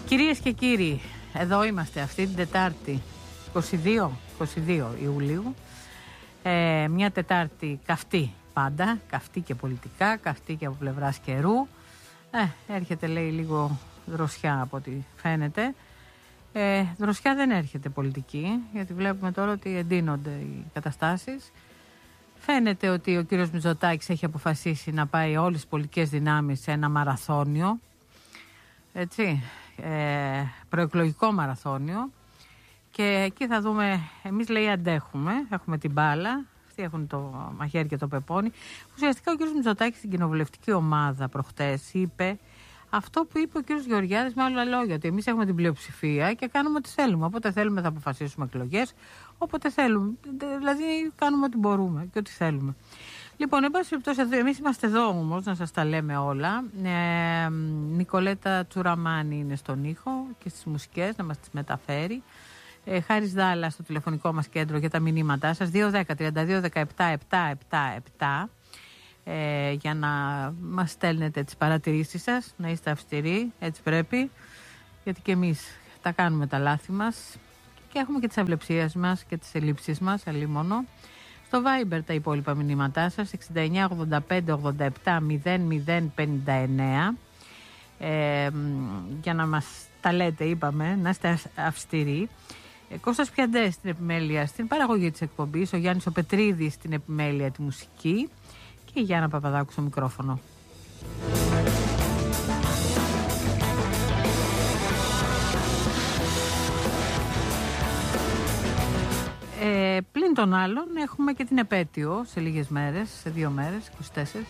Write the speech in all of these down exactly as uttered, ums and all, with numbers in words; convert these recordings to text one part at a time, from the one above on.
Κυρίες και κύριοι, εδώ είμαστε αυτή την Τετάρτη είκοσι δύο, είκοσι δύο Ιουλίου. Ε, μια Τετάρτη καυτή πάντα, καυτή και πολιτικά, καυτή και από πλευράς καιρού. Ε, έρχεται λέει λίγο δροσιά από ό,τι φαίνεται. Ε, δροσιά δεν έρχεται πολιτική, γιατί βλέπουμε τώρα ότι εντείνονται οι καταστάσεις. Φαίνεται ότι ο κύριος Μητσοτάκης έχει αποφασίσει να πάει όλες τις πολιτικές δυνάμεις σε ένα μαραθώνιο, έτσι, ε, προεκλογικό μαραθώνιο, και εκεί θα δούμε, εμείς λέει αντέχουμε, έχουμε την μπάλα, αυτοί έχουν το μαχαίρι και το πεπόνι. Ουσιαστικά ο κύριος Μητσοτάκης στην κοινοβουλευτική ομάδα προχτές είπε αυτό που είπε ο κύριος Γεωργιάδης με άλλα λόγια, ότι εμείς έχουμε την πλειοψηφία και κάνουμε ό,τι θέλουμε. Όποτε θέλουμε θα αποφασίσουμε εκλογές, όποτε θέλουμε. Δηλαδή κάνουμε ό,τι μπορούμε και ό,τι θέλουμε. Λοιπόν, εν πάση περιπτώσει, εμείς είμαστε εδώ όμως να σας τα λέμε όλα. Ε, Νικολέτα Τσουραμάνη είναι στον ήχο και στις μουσικές να μας τις μεταφέρει. Ε, Χάρης Δάλα στο τηλεφωνικό μας κέντρο για τα μηνύματά σας δύο δέκα τριάντα δύο δεκαεπτά επτακόσια εβδομήντα επτά. Ε, για να μας στέλνετε τις παρατηρήσεις σας, να είστε αυστηροί, έτσι πρέπει, γιατί και εμείς τα κάνουμε τα λάθη μας και έχουμε και τις αυλεψίες μας και τις ελλείψεις μας, αλλήμωνο. Στο Viber τα υπόλοιπα μηνύματά σας εξήντα εννιά ογδόντα πέντε ογδόντα επτά μηδέν μηδέν πενήντα εννέα, ε, για να μας τα λέτε, είπαμε, να είστε αυστηροί. ε, Κώστας Πιαντές στην επιμέλεια στην παραγωγή της εκπομπής, ο Γιάννης ο Πετρίδης στην επιμέλεια τη μουσική και η Γιάννα Παπαδάκου στο μικρόφωνο. Ε, πλην των άλλων έχουμε και την επέτειο σε λίγες μέρες, σε δύο μέρες, είκοσι τέσσερις,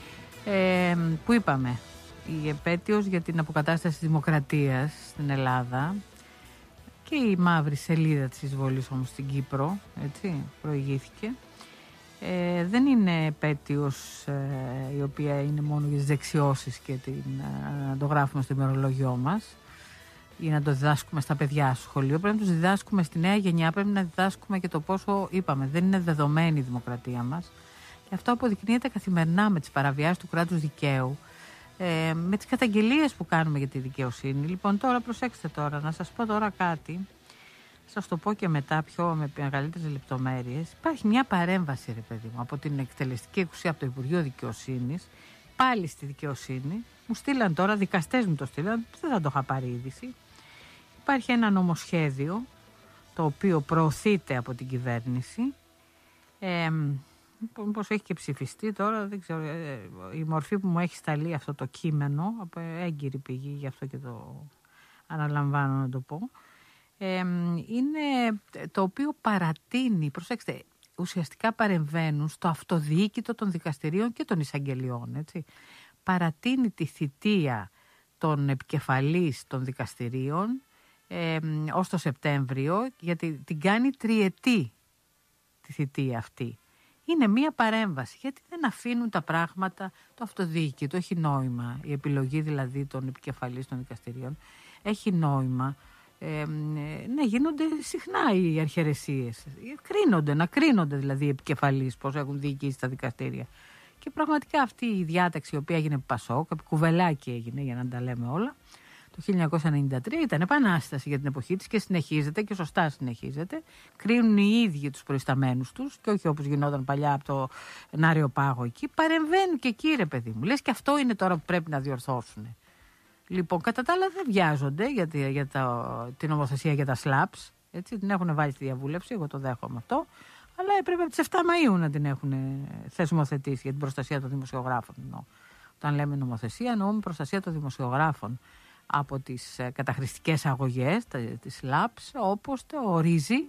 ε, που είπαμε, η επέτειος για την αποκατάσταση της δημοκρατίας στην Ελλάδα και η μαύρη σελίδα της εισβολής όμως στην Κύπρο, έτσι, προηγήθηκε. Ε, δεν είναι επέτειος ε, η οποία είναι μόνο για τις δεξιώσεις και την, ε, να το γράφουμε στο ημερολόγιό μας ή να το διδάσκουμε στα παιδιά στο σχολείο. Πρέπει να τους διδάσκουμε στη νέα γενιά, πρέπει να διδάσκουμε και το πόσο, είπαμε, δεν είναι δεδομένη η δημοκρατία μας, και αυτό αποδεικνύεται καθημερινά με τις παραβιάσεις του κράτους δικαίου, ε, με τις καταγγελίες που κάνουμε για τη δικαιοσύνη. Λοιπόν, τώρα προσέξτε τώρα, να σας πω τώρα κάτι, σας το πω και μετά πιο με μεγαλύτερες λεπτομέρειες. Υπάρχει μια παρέμβαση, ρε παιδί μου, από την εκτελεστική εξουσία, από το Υπουργείο Δικαιοσύνης, πάλι στη δικαιοσύνη. Μου στείλαν τώρα, δικαστές μου το στείλαν, δεν θα το είχα πάρει είδηση. Υπάρχει ένα νομοσχέδιο το οποίο προωθείται από την κυβέρνηση. Ε, πώς έχει και ψηφιστεί τώρα, δεν ξέρω, ε, η μορφή που μου έχει σταλεί αυτό το κείμενο, από έγκυρη πηγή, γι' αυτό και το αναλαμβάνω να το πω. Ε, είναι το οποίο παρατείνει, προσέξτε, ουσιαστικά παρεμβαίνουν στο αυτοδιοίκητο των δικαστηρίων και των εισαγγελιών, έτσι. Παρατείνει τη θητεία των επικεφαλής των δικαστηρίων ε, ως το Σεπτέμβριο, γιατί την κάνει τριετή τη θητεία αυτή. Είναι μία παρέμβαση, γιατί δεν αφήνουν τα πράγματα, το αυτοδιοίκητο έχει νόημα, η επιλογή δηλαδή των επικεφαλής των δικαστηρίων έχει νόημα. Ε, ναι, γίνονται συχνά οι αρχαιρεσίες. Κρίνονται, να κρίνονται δηλαδή οι επικεφαλείς πώς έχουν διοικήσει τα δικαστήρια. Και πραγματικά αυτή η διάταξη η οποία έγινε Πασόκ, κουβελάκι έγινε για να τα λέμε όλα, το χίλια εννιακόσια ενενήντα τρία, ήταν επανάσταση για την εποχή της και συνεχίζεται και σωστά συνεχίζεται. Κρίνουν οι ίδιοι τους προϊσταμένους τους και όχι όπως γινόταν παλιά από το Νάριο Πάγο εκεί. Παρεμβαίνουν και εκεί, ρε παιδί μου. Λες και αυτό είναι τώρα που πρέπει να διορθώσουν. Λοιπόν, κατά τα άλλα δεν βιάζονται για, τη, για τα, την νομοθεσία για τα σλάπς, έτσι, την έχουν βάλει στη διαβούλευση, εγώ το δέχομαι αυτό, αλλά έπρεπε από τις εφτά Μαΐου να την έχουν θεσμοθετήσει για την προστασία των δημοσιογράφων. Εννοώ. Όταν λέμε νομοθεσία εννοούμε προστασία των δημοσιογράφων από τις καταχρηστικές αγωγές, τις σλάπς, όπως το ορίζει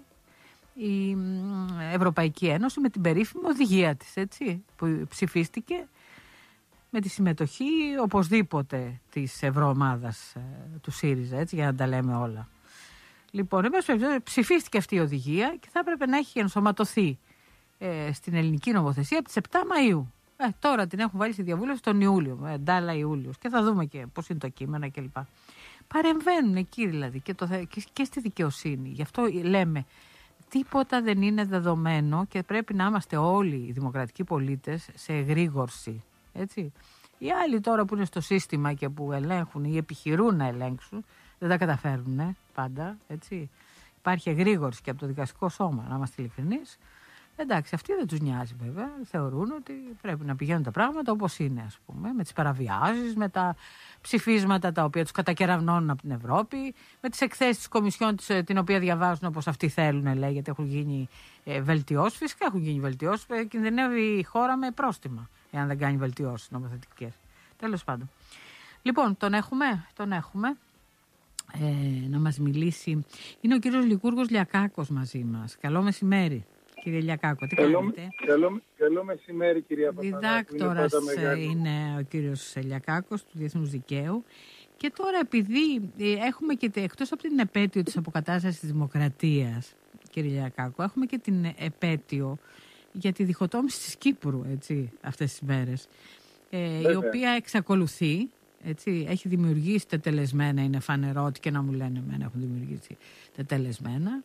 η Ευρωπαϊκή Ένωση με την περίφημη οδηγία της, έτσι, που ψηφίστηκε με τη συμμετοχή οπωσδήποτε της ευρωομάδας ε, του ΣΥΡΙΖΑ, έτσι, για να τα λέμε όλα. Λοιπόν, ψηφίστηκε αυτή η οδηγία και θα έπρεπε να έχει ενσωματωθεί ε, στην ελληνική νομοθεσία από τις εφτά Μαΐου. Ε, τώρα την έχουν βάλει στη διαβούλευση τον Ιούλιο, ε, ντάλα Ιούλιος, και θα δούμε και πώς είναι το κείμενο κλπ. Παρεμβαίνουν εκεί δηλαδή και, το, και, και στη δικαιοσύνη. Γι' αυτό λέμε τίποτα δεν είναι δεδομένο και πρέπει να είμαστε όλοι οι δημοκρατικοί πολίτες σε εγρήγορση. Έτσι. Οι άλλοι τώρα που είναι στο σύστημα και που ελέγχουν ή επιχειρούν να ελέγξουν δεν τα καταφέρουν ε, πάντα, έτσι. Υπάρχει εγρήγορση και από το δικαστικό σώμα, να είμαστε ειλικρινείς. Εντάξει, αυτοί δεν τους νοιάζει βέβαια. Θεωρούν ότι πρέπει να πηγαίνουν τα πράγματα όπως είναι, ας πούμε, με τις παραβιάσεις, με τα ψηφίσματα τα οποία τους κατακεραυνώνουν από την Ευρώπη, με τις εκθέσεις της Κομισιόν, την οποία διαβάζουν όπως αυτοί θέλουν, λέει, γιατί έχουν γίνει ε, βελτιώσεις. Φυσικά έχουν γίνει βελτιώσεις. Ε, κινδυνεύει η χώρα με πρόστιμα, εάν δεν κάνει βελτιώσεις νομοθετικές. Τέλος πάντων. Λοιπόν, τον έχουμε, τον έχουμε. Ε, να μας μιλήσει. Είναι ο κύριος Λικούργος Λιακάκος μαζί μας. Καλό μεσημέρι. Κύριε Λιακάκο, τι καλό, κάνετε? Καλό, καλό μεσημέρι, κυρία Παπανάκου. Διδάκτορας είναι, είναι ο κύριος Λιακάκος του Διεθνούς Δικαίου. Και τώρα, επειδή έχουμε και εκτός από την επέτειο της αποκατάστασης της δημοκρατίας, κύριε Λιακάκο, έχουμε και την επέτειο για τη διχοτόμηση της Κύπρου, έτσι, αυτές τις μέρες, ε, η οποία εξακολουθεί. Έτσι, έχει δημιουργήσει τετελεσμένα, είναι φανερό ότι και να μου λένε εμένα έχουν δημιουργήσει τετελεσμένα.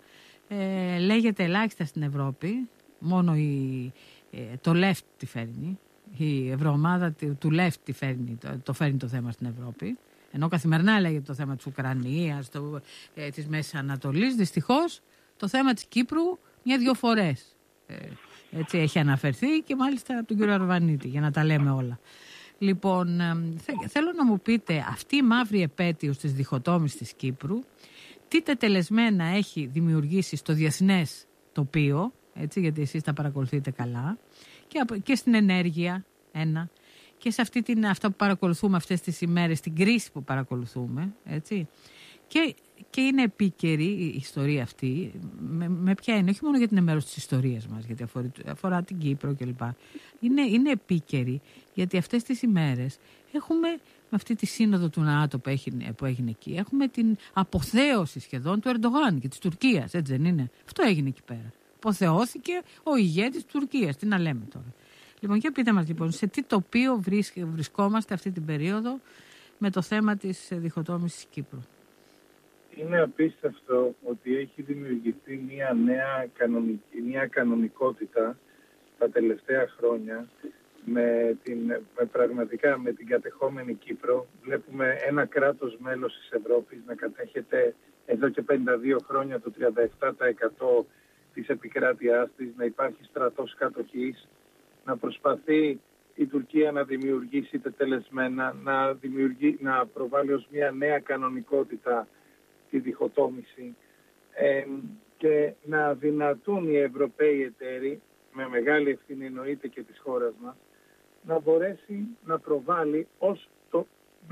Ε, λέγεται ελάχιστα στην Ευρώπη, μόνο η, ε, το left τη φέρνει, η ευρωομάδα του left τη φέρνει, το, το φέρνει το θέμα στην Ευρώπη, ενώ καθημερινά λέγεται το θέμα της Ουκρανίας, το, ε, της Μέσης Ανατολής. Δυστυχώς το θέμα της Κύπρου μια-δυο φορές ε, έτσι έχει αναφερθεί, και μάλιστα από τον κύριο Αρβανίτη, για να τα λέμε όλα. Λοιπόν, θέλω να μου πείτε, αυτή η μαύρη επέτειος της διχοτόμησης της Κύπρου, τι τετελεσμένα έχει δημιουργήσει στο διεθνές τοπίο, έτσι, γιατί εσείς τα παρακολουθείτε καλά, και, και στην ενέργεια, ένα, και σε αυτή την, αυτά που παρακολουθούμε αυτές τις ημέρες, την κρίση που παρακολουθούμε, έτσι. Και, και είναι επίκαιρη η ιστορία αυτή, με, με ποια είναι, όχι μόνο για την ενημέρωση της ιστορίας μας, γιατί αφορά, αφορά την Κύπρο κλπ. Είναι, είναι επίκαιρη, γιατί αυτές τις ημέρες έχουμε, με αυτή τη σύνοδο του ΝΑΤΟ που έγινε, που έγινε εκεί, έχουμε την αποθέωση σχεδόν του Ερντογάν και της Τουρκίας, έτσι δεν είναι? Αυτό έγινε εκεί πέρα. Αποθεώθηκε ο ηγέτης της Τουρκίας, τι να λέμε τώρα. Λοιπόν, για πείτε μας λοιπόν, σε τι τοπίο βρισκόμαστε αυτή την περίοδο με το θέμα της διχοτόμησης της Κύπρου? Είναι απίστευτο ότι έχει δημιουργηθεί μια νέα κανονική, μια κανονικότητα τα τελευταία χρόνια με, την, με πραγματικά με την κατεχόμενη Κύπρο. Βλέπουμε ένα κράτος μέλος της Ευρώπης να κατέχεται εδώ και πενήντα δύο χρόνια το τριάντα επτά τοις εκατό της επικράτειάς της, να υπάρχει στρατός κατοχής, να προσπαθεί η Τουρκία να δημιουργήσει τετελεσμένα, να, δημιουργεί, να προβάλλει ως μια νέα κανονικότητα τη διχοτόμηση ε, και να δυνατούν οι Ευρωπαίοι εταίροι, με μεγάλη ευθύνη εννοείται και της χώρας μας, να μπορέσει να προβάλλει ως το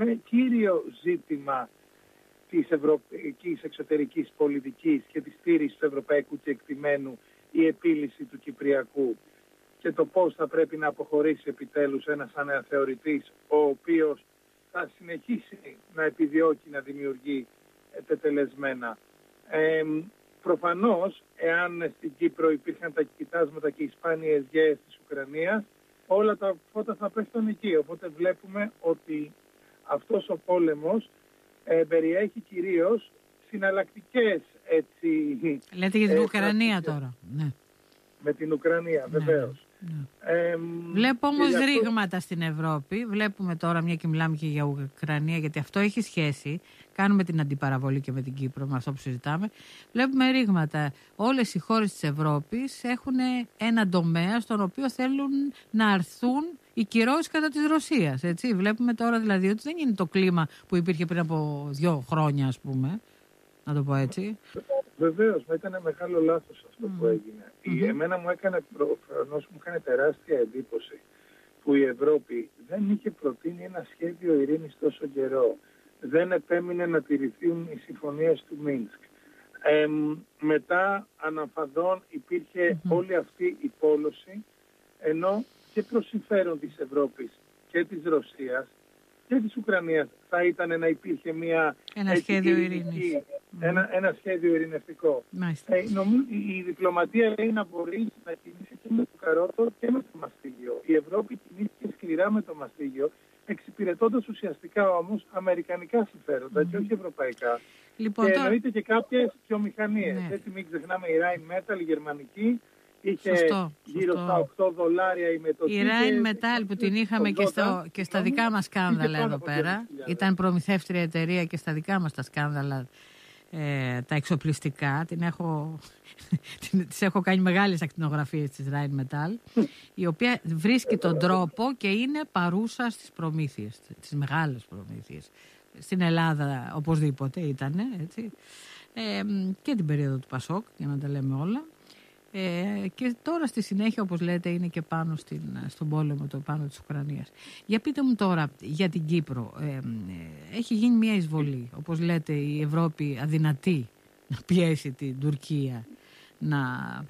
κύριο ζήτημα της ευρωπαϊκής εξωτερικής πολιτικής και της στήρησης του ευρωπαϊκού κεκτημένου η επίλυση του Κυπριακού και το πώς θα πρέπει να αποχωρήσει επιτέλους ένας αναθεωρητής, ο οποίος θα συνεχίσει να επιδιώκει να δημιουργεί τετελεσμένα. Ε, προφανώς, εάν στην Κύπρο υπήρχαν τα κοιτάσματα και οι σπάνιες γέες της Ουκρανίας, όλα τα φώτα θα πέφτουν εκεί. Οπότε βλέπουμε ότι αυτός ο πόλεμος ε, περιέχει κυρίως συναλλακτικές, έτσι... Λέτε για την ε, Ουκρανία τώρα. Ναι. Με την Ουκρανία, ναι, βεβαίως. Ναι. Ε, Βλέπω όμως αυτό... ρήγματα στην Ευρώπη. Βλέπουμε τώρα, μια και μιλάμε και για Ουκρανία, γιατί αυτό έχει σχέση. Κάνουμε την αντιπαραβολή και με την Κύπρο, με αυτό που συζητάμε. Βλέπουμε ρήγματα. Όλες οι χώρες της Ευρώπης έχουν ένα τομέα στον οποίο θέλουν να αρθούν οι κυρώσεις κατά της Ρωσίας. Έτσι. Βλέπουμε τώρα δηλαδή ότι δεν είναι το κλίμα που υπήρχε πριν από δύο χρόνια, ας πούμε. Να το πω έτσι. Βεβαίως, μου έκανε μεγάλο λάθος αυτό mm. που έγινε. Mm-hmm. Η, εμένα μου έκανε, προφανώς μου έκανε τεράστια εντύπωση που η Ευρώπη δεν είχε προτείνει ένα σχέδιο ειρήνης τόσο καιρό. Δεν επέμεινε να τηρηθούν οι συμφωνίες του Μίνσκ. Ε, μετά αναφαδόν υπήρχε mm-hmm. όλη αυτή η πόλωση, ενώ και προς συμφέρον της Ευρώπης και της Ρωσίας και της Ουκρανίας θα ήταν να υπήρχε μια ένα σχέδιο ειρήνης. Ένα, ένα σχέδιο ειρηνευτικό. Ε, νομίζω, η διπλωματία λέει να μπορεί να κινήσει και με το καρότο και με το μαστίγιο. Η Ευρώπη κινήθηκε σκληρά με το μαστίγιο, εξυπηρετώντας ουσιαστικά όμως αμερικανικά συμφέροντα mm. και όχι ευρωπαϊκά. Λοιπόν, και εννοείται και κάποιες βιομηχανίες. Ναι. Έτσι μην ξεχνάμε η Rheinmetall, η γερμανική, είχε σωστό, γύρω σωστό. στα οκτώ δολάρια η μετοχή. Η Rheinmetall που την είχαμε και, στο, και στα δικά μας σκάνδαλα εδώ πέρα, ήταν προμηθεύτρια εταιρεία και στα δικά μας τα σκάνδαλα, ε, τα εξοπλιστικά, την έχω, τις έχω κάνει μεγάλες ακτινογραφίες της Rheinmetall, η οποία βρίσκει τον τρόπο και είναι παρούσα στις προμήθειες, τις μεγάλες προμήθειες. Στην Ελλάδα οπωσδήποτε ήταν, έτσι, ε, και την περίοδο του Πασόκ, για να τα λέμε όλα. Ε, και τώρα στη συνέχεια, όπως λέτε, είναι και πάνω στην, στον πόλεμο, το πάνω της Ουκρανίας. Για πείτε μου τώρα για την Κύπρο. Ε, ε, έχει γίνει μια εισβολή. Όπως λέτε, η Ευρώπη αδυνατεί να πιέσει την Τουρκία να,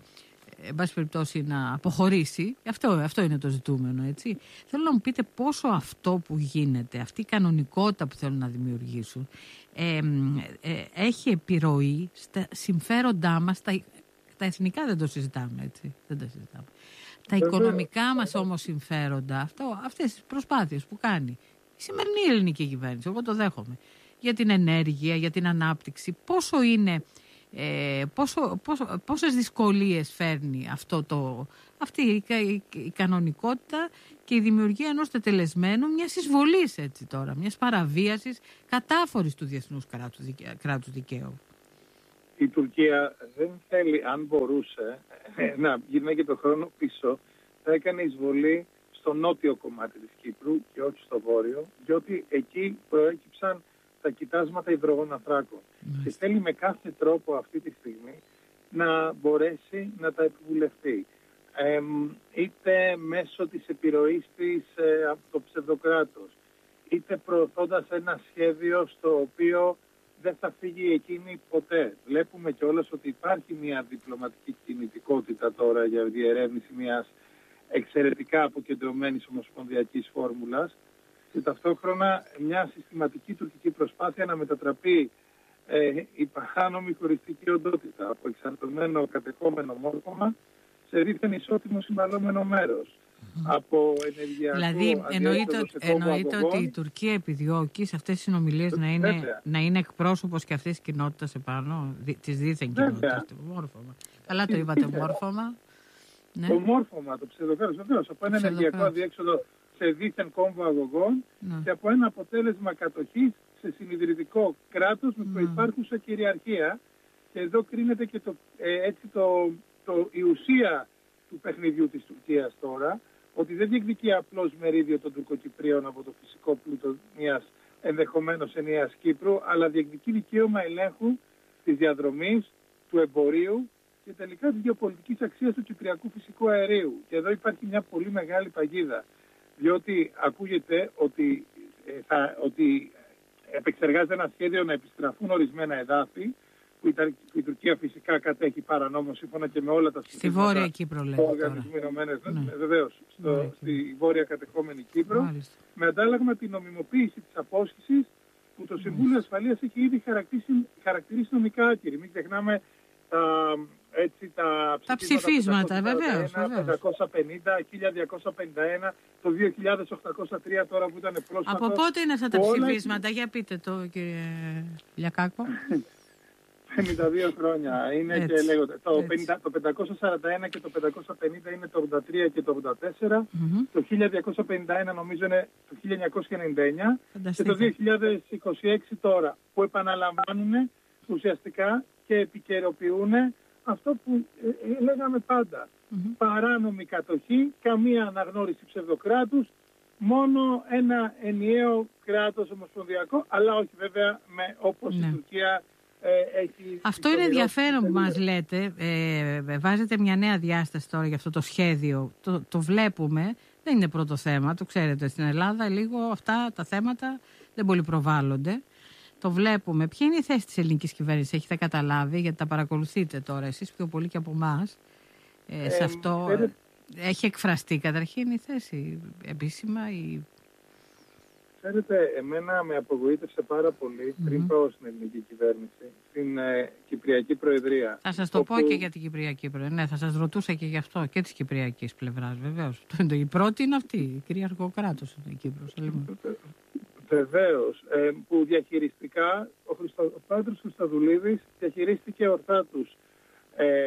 εν πάση περιπτώσει, να αποχωρήσει. Αυτό, αυτό είναι το ζητούμενο, έτσι. Θέλω να μου πείτε πόσο αυτό που γίνεται, αυτή η κανονικότητα που θέλουν να δημιουργήσουν, ε, ε, έχει επιρροή στα συμφέροντά μας, τα Τα εθνικά δεν το συζητάμε, έτσι. Δεν τα συζητάμε. Τα οικονομικά μας όμως συμφέροντα, αυτό, αυτές τις προσπάθειες που κάνει η σημερινή ελληνική κυβέρνηση, εγώ το δέχομαι, για την ενέργεια, για την ανάπτυξη, πόσο είναι, ε, πόσο, πόσο, πόσες δυσκολίες φέρνει αυτό το, αυτή η, η, η κανονικότητα και η δημιουργία ενός τετελεσμένου, μιας εισβολής, έτσι τώρα, μιας παραβίασης κατάφορης του διεθνούς κράτους, δικαι, κράτους δικαίου. Η Τουρκία δεν θέλει, αν μπορούσε, να γυρνάει και το χρόνο πίσω, θα έκανε εισβολή στο νότιο κομμάτι της Κύπρου και όχι στο βόρειο, διότι εκεί προέκυψαν τα κοιτάσματα υδρογοναθράκων. Mm. Και θέλει με κάθε τρόπο αυτή τη στιγμή να μπορέσει να τα επιβουλευτεί. Ε, είτε μέσω της επιρροής της ε, από το ψευδοκράτος, είτε προωθώντας ένα σχέδιο στο οποίο δεν θα φύγει εκείνη ποτέ. Βλέπουμε κιόλας ότι υπάρχει μια διπλωματική κινητικότητα τώρα για διερεύνηση μιας εξαιρετικά αποκεντρωμένης ομοσπονδιακής φόρμουλας και ταυτόχρονα μια συστηματική τουρκική προσπάθεια να μετατραπεί ε, η παράνομη χωριστική οντότητα από εξαρτωμένο κατεχόμενο μόρφωμα σε δίθεν ισότιμο συμβαλόμενο μέρος. Mm. Από ενεργειακό, δηλαδή εννοείται, εννοείται ότι η Τουρκία επιδιώκει σε αυτές τις συνομιλίες να είναι, να είναι εκπρόσωπος και αυτής της κοινότητας επάνω, της δίθεν κοινότητας. Μόρφωμα. Καλά το είπατε, μόρφωμα. Ναι. Το μόρφωμα, το ψευδοκράτος, βεβαίως, από ένα ενεργειακό αδιέξοδο σε δίθεν κόμβο αγωγών, ναι, και από ένα αποτέλεσμα κατοχής σε συνιδρυτικό κράτος με προϋπάρχουσα κυριαρχία. Και εδώ κρίνεται και το, ε, έτσι το, το, η ουσία του παιχνιδιού της Τουρκίας τώρα, ότι δεν διεκδικεί απλώς μερίδιο των Τουρκοκυπρίων από το φυσικό πλούτο μιας ενδεχομένως ενιαίας Κύπρου, αλλά διεκδικεί δικαίωμα ελέγχου της διαδρομής, του εμπορίου και τελικά της γεωπολιτικής αξίας του κυπριακού φυσικού αερίου. Και εδώ υπάρχει μια πολύ μεγάλη παγίδα, διότι ακούγεται ότι, ε, θα, ότι επεξεργάζεται ένα σχέδιο να επιστραφούν ορισμένα εδάφη, που η Τουρκία φυσικά κατέχει παρανόμως σύμφωνα και με όλα τα στη Βόρεια Κύπρο, λέτε τώρα. Ναι. Βεβαίως, στο, ναι, στη Βόρεια κατεχόμενη Κύπρο, μάλιστα, με αντάλλαγμα την νομιμοποίηση της απόσχησης που το Συμβούλιο Ασφαλείας έχει ήδη χαρακτηρίσει, χαρακτηρίσει νομικά άκυρη. Μην ξεχνάμε τα, έτσι, τα, τα ψηφίσματα, βεβαίως, πεντακόσια πενήντα, χίλια διακόσια πενήντα ένα, το δύο χιλιάδες οκτακόσια τρία τώρα που ήταν πρόσφατο. Από πότε είναι αυτά τα ψηφίσματα, για πείτε το, κύριε Λιακάκο. πενήντα δύο χρόνια είναι, έτσι, και λέγονται. Το, πενήντα, το πεντακόσια σαράντα ένα και το πεντακόσια πενήντα είναι το ογδόντα τρία και το ογδόντα τέσσερα. Mm-hmm. Το χίλια διακόσια πενήντα ένα νομίζω είναι το χίλια εννιακόσια ενενήντα εννιά. Φανταστείτε. Και το δύο χιλιάδες είκοσι έξι τώρα, που επαναλαμβάνουν ουσιαστικά και επικαιροποιούν αυτό που ε, ε, λέγαμε πάντα. Mm-hmm. Παράνομη κατοχή, καμία αναγνώριση ψευδοκράτους, μόνο ένα ενιαίο κράτος ομοσπονδιακό, αλλά όχι βέβαια με, όπως, ναι, η Τουρκία. Ε, έχει αυτό είναι ενδιαφέρον που μας λέτε. Ε, βάζετε μια νέα διάσταση τώρα για αυτό το σχέδιο. Το, το βλέπουμε. Δεν είναι πρώτο θέμα. Το ξέρετε, στην Ελλάδα λίγο αυτά τα θέματα δεν πολύ προβάλλονται. Το βλέπουμε. Ποια είναι η θέση της ελληνικής κυβέρνησης, έχετε καταλάβει, γιατί τα παρακολουθείτε τώρα εσείς πιο πολύ και από εμάς. Ε, σε αυτό ε, ε, έχει εκφραστεί καταρχήν η θέση επίσημα ή... Ξέρετε, εμένα με απογοήτευσε πάρα πολύ mm-hmm. πριν πάω στην ελληνική κυβέρνηση, στην ε, Κυπριακή Προεδρία. Θα σας το όπου... πω και για την Κυπριακή Προεδρία. Ναι, θα σας ρωτούσα και γι' αυτό και της Κυπριακής πλευράς, βεβαίως. Η πρώτη είναι αυτή, η κυρίαρχο κράτος είναι η Κύπρος. Βεβαίως, ε, που διαχειριστικά ο, Χριστο... ο Πάτρος Χριστοδουλίδης διαχειρίστηκε ορθά τους ε,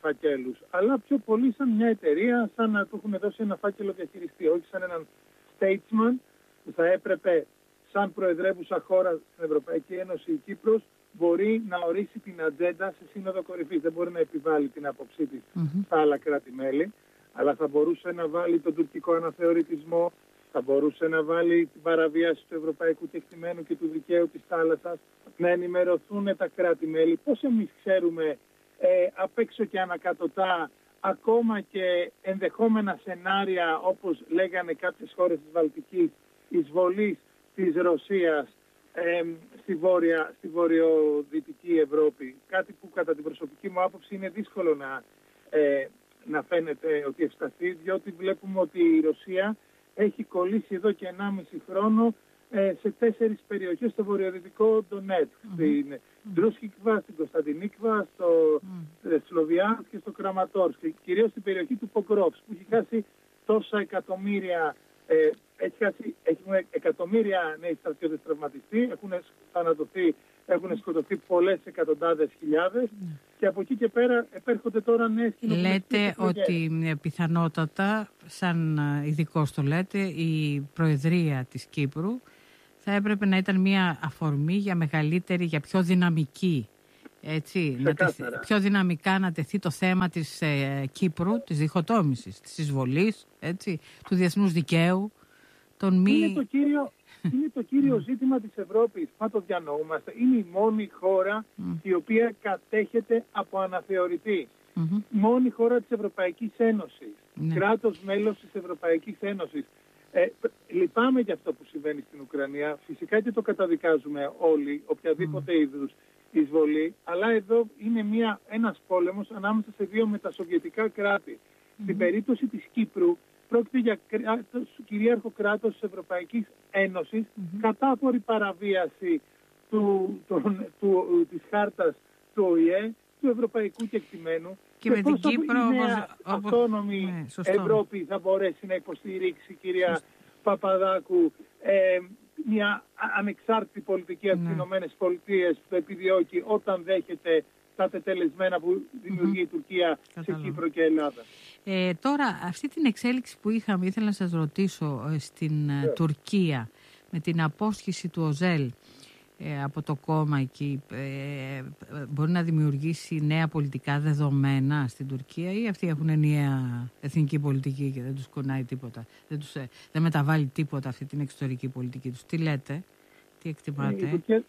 φακέλους, αλλά πιο πολύ σαν μια εταιρεία, σαν να του έχουν δώσει ένα φάκελο διαχειριστή, όχι σαν έναν statesman που θα έπρεπε σαν προεδρεύουσα χώρα στην Ευρωπαϊκή Ένωση η Κύπρος μπορεί να ορίσει την ατζέντα σε σύνοδο κορυφής. Δεν μπορεί να επιβάλλει την άποψή της mm-hmm. στα άλλα κράτη-μέλη, αλλά θα μπορούσε να βάλει τον τουρκικό αναθεωρητισμό, θα μπορούσε να βάλει την παραβίαση του ευρωπαϊκού κεκτημένου και του δικαίου της θάλασσας, να ενημερωθούν τα κράτη-μέλη. Πώς εμείς ξέρουμε ε, απ' έξω και ανακατοτά ακόμα και ενδεχόμενα σενάρια, όπως λέγανε κάποιες χώρες της Βαλτικής, εισβολής της Ρωσίας ε, στη, βόρεια, στη βορειοδυτική Ευρώπη. Κάτι που κατά την προσωπική μου άποψη είναι δύσκολο να, ε, να φαίνεται ότι ευσταθεί, διότι βλέπουμε ότι η Ρωσία έχει κολλήσει εδώ και ενάμιση χρόνο ε, σε τέσσερις περιοχές στο βορειοδυτικό Ντονέτσκ, mm-hmm. στην Ντρούσκικβα, στην Κωνσταντινίκβα, στο mm-hmm. Σλοβιάνσκ και στο Κραματόρσκ, και κυρίως στην περιοχή του Ποκρόβσκ, που έχει χάσει τόσα εκατομμύρια, ε, έχει χάσει, έχουν εκατομμύρια νέοι στρατιώτες τραυματιστεί, έχουν θανατωθεί, έχουν σκοτωθεί πολλές εκατοντάδες χιλιάδες mm. και από εκεί και πέρα επέρχονται τώρα νέες κοινωνικές. Λέτε ότι πιθανότατα, σαν ειδικός το λέτε, η Προεδρία της Κύπρου θα έπρεπε να ήταν μια αφορμή για μεγαλύτερη, για πιο δυναμική, έτσι, να τεθεί, πιο δυναμικά να τεθεί το θέμα της ε, Κύπρου, της διχοτόμησης, της εισβολής, έτσι, του διεθνούς δικαίου. Τον μη... Είναι το κύριο, είναι το κύριο ζήτημα της Ευρώπης, μα το διανοούμαστε. Είναι η μόνη χώρα mm. η οποία κατέχεται από αναθεωρητή. Mm-hmm. Μόνη χώρα της Ευρωπαϊκής Ένωσης. Mm. Κράτος μέλος της Ευρωπαϊκής Ένωσης. Ε, λυπάμαι για αυτό που συμβαίνει στην Ουκρανία. Φυσικά και το καταδικάζουμε όλοι, οποιαδήποτε mm. είδους εισβολή. Αλλά εδώ είναι μια, ένας πόλεμος ανάμεσα σε δύο μετασοβιετικά κράτη. Mm. Στην περίπτωση της Κύπρου, πρόκειται για κράτος, κυρίαρχο κράτος της Ευρωπαϊκής Ένωσης, mm-hmm. κατάφορη παραβίαση του, τον, του, της χάρτας του Ο Ε Ε, του ευρωπαϊκού κεκτημένου. Και, και με την Κύπρο, η νέα όπως... αυτόνομη ναι, Ευρώπη θα μπορέσει να υποστηρίξει, κυρία σωστό. Παπαδάκου, ε, μια ανεξάρτητη πολιτική από τις ναι. Ηνωμένες Πολιτείες που το επιδιώκει όταν δέχεται τα τετελεσμένα που δημιουργεί mm-hmm. η Τουρκία σε Κύπρο και Ελλάδα. Ε, τώρα, αυτή την εξέλιξη που είχαμε, ήθελα να σας ρωτήσω, στην yeah. Τουρκία, με την απόσχηση του Οζέλ ε, από το κόμμα εκεί, ε, μπορεί να δημιουργήσει νέα πολιτικά δεδομένα στην Τουρκία, ή αυτοί έχουν ενιαία εθνική πολιτική και δεν τους κονάει τίποτα, δεν, τους, ε, δεν μεταβάλλει τίποτα αυτή την εξωτερική πολιτική τους? Τι λέτε, τι εκτιμάτε? Η, η,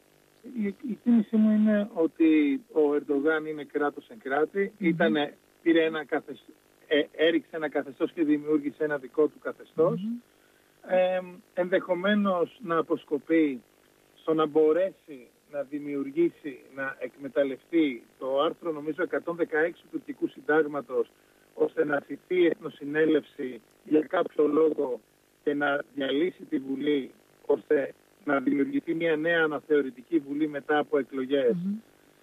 η, η κίνησή μου είναι ότι ο Ερντογάν είναι κράτος εν κράτη, mm-hmm. ήτανε, πήρε ένα καθεστώς, ε, έριξε ένα καθεστώς και δημιούργησε ένα δικό του καθεστώς. Mm-hmm. Ε, ενδεχομένως να αποσκοπεί στο να μπορέσει να δημιουργήσει, να εκμεταλλευτεί το άρθρο νομίζω εκατόν δεκαέξι του τουρκικού συντάγματος, ώστε να θητεί η Εθνοσυνέλευση για κάποιο λόγο και να διαλύσει τη Βουλή, ώστε να δημιουργηθεί μια νέα αναθεωρητική Βουλή μετά από εκλογές, mm-hmm.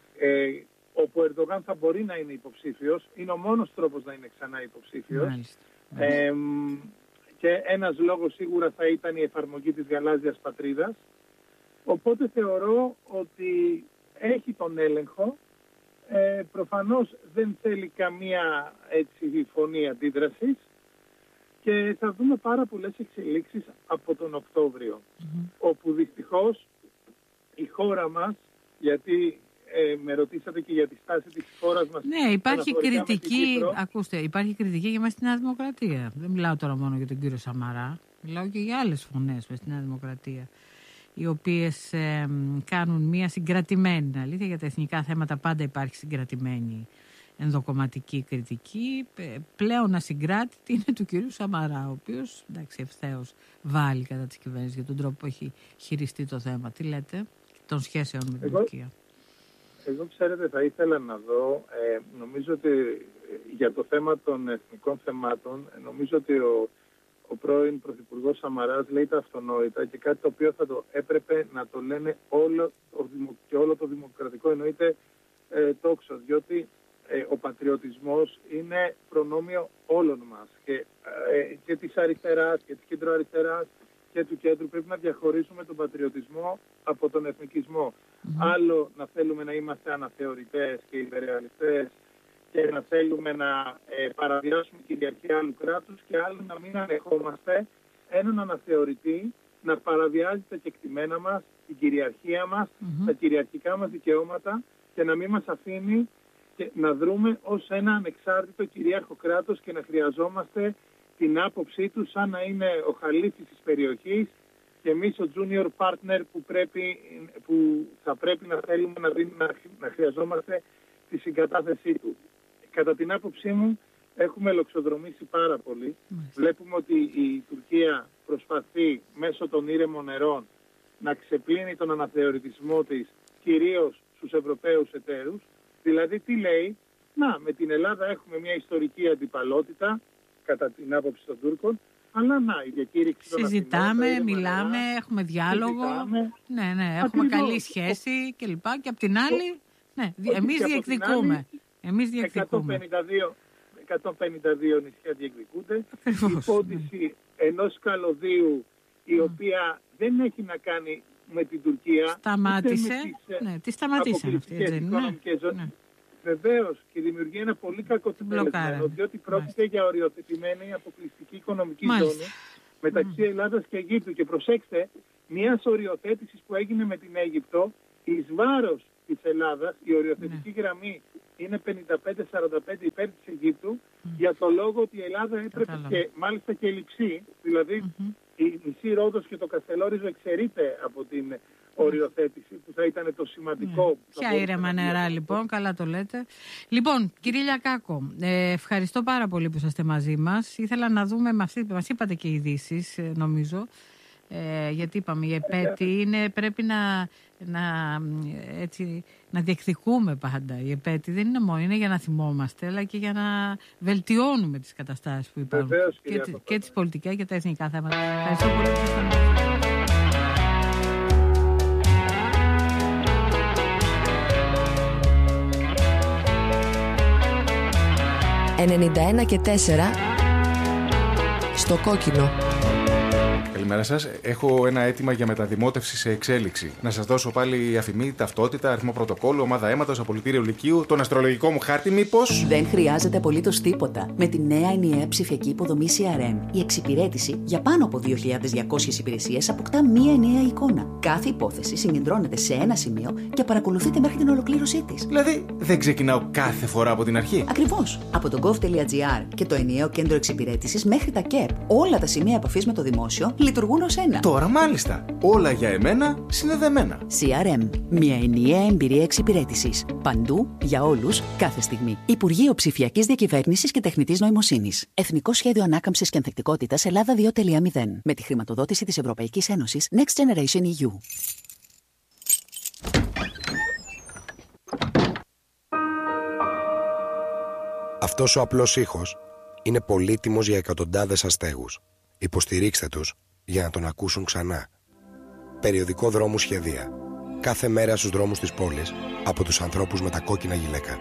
ε, όπου ο Ερντογάν θα μπορεί να είναι υποψήφιος. Είναι ο μόνος τρόπος να είναι ξανά υποψήφιος. Mm-hmm. Ε, και ένας λόγος σίγουρα θα ήταν η εφαρμογή της γαλάζιας πατρίδας. Οπότε θεωρώ ότι έχει τον έλεγχο. Ε, προφανώς δεν θέλει καμία έτσι, φωνή αντίδρασης και θα δούμε πάρα πολλές εξελίξεις από τον Οκτώβριο, mm-hmm. όπου δυστυχώς η χώρα μας, γιατί ε, με ρωτήσατε και για τη στάση της χώρας μας. Ναι, υπάρχει κριτική, ακούστε, υπάρχει κριτική για μας στη Νέα Δημοκρατία. Δεν μιλάω τώρα μόνο για τον κύριο Σαμαρά, μιλάω και για άλλες φωνές μες στη Νέα Δημοκρατία, οι οποίες ε, κάνουν μια συγκρατημένη, αλήθεια, για τα εθνικά θέματα πάντα υπάρχει συγκρατημένη ενδοκομματική κριτική. Πλέον ασυγκράτητη είναι του κυρίου Σαμαρά, ο οποίος, εντάξει, ευθέως βάλει κατά της κυβέρνησης για τον τρόπο που έχει χειριστεί το θέμα. Τι λέτε των σχέσεων με την εγώ, Τουρκία? Εγώ, ξέρετε, θα ήθελα να δω, ε, νομίζω ότι για το θέμα των εθνικών θεμάτων, νομίζω ότι ο Ο πρώην Πρωθυπουργός Σαμαράς λέει τα αυτονόητα και κάτι το οποίο θα το έπρεπε να το λένε όλο το, και όλο το δημοκρατικό εννοείται ε, τόξο, διότι ε, ο πατριωτισμός είναι προνόμιο όλων μας και, ε, και της αριστεράς και της κεντροαριστεράς και του κέντρου. Πρέπει να διαχωρίσουμε τον πατριωτισμό από τον εθνικισμό. Mm-hmm. Άλλο να θέλουμε να είμαστε αναθεωρητές και υπερεαλιστές και να θέλουμε να ε, παραβιάσουμε κυριαρχία άλλου κράτους και άλλο να μην ανεχόμαστε έναν αναθεωρητή να παραβιάζει τα κεκτημένα μας, την κυριαρχία μας, mm-hmm. τα κυριαρχικά μας δικαιώματα και να μην μας αφήνει και να δρούμε ως ένα ανεξάρτητο κυρίαρχο κράτος και να χρειαζόμαστε την άποψή του σαν να είναι ο χαλίφης της περιοχής και εμείς ο junior partner που, πρέπει, που θα πρέπει να θέλουμε να, δίνει, να, να χρειαζόμαστε τη συγκατάθεσή του. Κατά την άποψή μου έχουμε λοξοδρομήσει πάρα πολύ. Mm. Βλέπουμε ότι η Τουρκία προσπαθεί μέσω των ήρεμων νερών να ξεπλύνει τον αναθεωρητισμό της κυρίως στους Ευρωπαίους εταίρους. Δηλαδή τι λέει, να με την Ελλάδα έχουμε μια ιστορική αντιπαλότητα κατά την άποψη των Τούρκων, αλλά να η διακήρυξη των συζητάμε, Αθηνών, μιλάμε, νερά, έχουμε διάλογο, συζητάμε. ναι, ναι, έχουμε Ακριβώς. καλή σχέση κλπ. Και απ' την άλλη, ναι, εμείς διεκδικούμε. Άλλη, εμείς διεκδικούμε. εκατόν πενήντα δύο νησιά διεκδικούνται. Ακριβώς, η υπόθεση ναι. ενός καλωδίου η mm. οποία δεν έχει να κάνει με την Τουρκία. Σταμάτησε. Τις, ναι, τη σταματήσαν αυτή η ατζένη. Ναι. Ναι. Βεβαίως και δημιουργεί ένα πολύ κακό αποτέλεσμα, διότι πρόκειται για οριοθετημένη αποκλειστική οικονομική Μάλιστα. ζώνη μεταξύ mm. Ελλάδας και Αιγύπτου. Και προσέξτε, μια οριοθέτηση που έγινε με την Αίγυπτο εις βάρος της Ελλάδας, η οριοθετική ναι. γραμμή είναι πενήντα πέντε σαράντα πέντε υπέρ της Αιγύπτου, mm. για το λόγο ότι η Ελλάδα έπρεπε Κατάλαβα. και μάλιστα και λειψή, δηλαδή mm-hmm. η μισή Ρόδος και το Καστελόριζο εξαιρείται από την οριοθέτηση που θα ήταν το σημαντικό. Mm. Ποια ήρεμα νερά λοιπόν, καλά το λέτε. Λοιπόν, κύριε Λιακάκο, ε, ευχαριστώ πάρα πολύ που είσαστε μαζί μας. Ήθελα να δούμε, μας, μας είπατε και ειδήσεις ε, νομίζω, ε, γιατί είπαμε η επέτη είναι, πρέπει να, να, έτσι, να διεκδικούμε πάντα. Η επέτη δεν είναι μόνο, είναι για να θυμόμαστε, αλλά και για να βελτιώνουμε τις καταστάσεις που υπάρχουν. Βεβαίως, και, και, και τις πολιτικές και τα εθνικά θέματα. Ευχαριστώ πολύ που ήσασταν μαζί μας. ενενήντα ένα και τέσσερα στο κόκκινο. Καλημέρα σας. Έχω ένα αίτημα για μεταδημότευση σε εξέλιξη. Να σας δώσω πάλι αφημί, ταυτότητα, αριθμό πρωτοκόλλου, ομάδα αίματος, απολυτήριο λυκείου, τον αστρολογικό μου χάρτη, μήπως. Δεν χρειάζεται απολύτως τίποτα. Με τη νέα ενιαία ψηφιακή υποδομή σι αρ εμ, η εξυπηρέτηση για πάνω από δύο χιλιάδες διακόσιες υπηρεσίες αποκτά μία ενιαία εικόνα. Κάθε υπόθεση συγκεντρώνεται σε ένα σημείο και παρακολουθείται μέχρι την ολοκλήρωσή της. Δηλαδή, δεν ξεκινάω κάθε φορά από την αρχή. Ακριβώς. Από το gov.gr και το ενιαίο κέντρο εξυπηρέτησης μέχρι τα ΚΕΠ. Όλα τα σημεία επαφής με το δημόσιο λειτουργούν ως ένα. Τώρα μάλιστα. Όλα για εμένα συνδεδεμένα. σι αρ εμ. Μια ενιαία εμπειρία εξυπηρέτησης. Παντού, για όλους, κάθε στιγμή. Υπουργείο Ψηφιακής Διακυβέρνησης και Τεχνητής Νοημοσύνης. Εθνικό Σχέδιο Ανάκαμψης και Ανθεκτικότητας Ελλάδα δύο κόμμα μηδέν. Με τη χρηματοδότηση της Ευρωπαϊκής Ένωσης Next Generation ι γιου. Αυτός ο απλός ήχος είναι πολύτιμος για εκατοντάδες αστέγους. Υποστηρίξτε τους για να τον ακούσουν ξανά. Περιοδικό Δρόμου Σχεδία. Κάθε μέρα στους δρόμους της πόλης από τους ανθρώπους με τα κόκκινα γυλαίκα.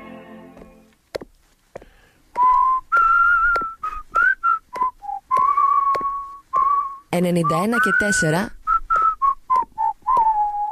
ενενήντα ένα και τέσσερα